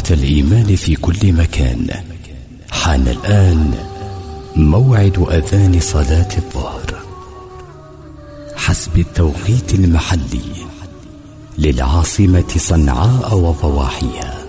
الإيمان في كل مكان. حان الآن موعد أذان صلاة الظهر حسب التوقيت المحلي للعاصمة صنعاء وضواحيها.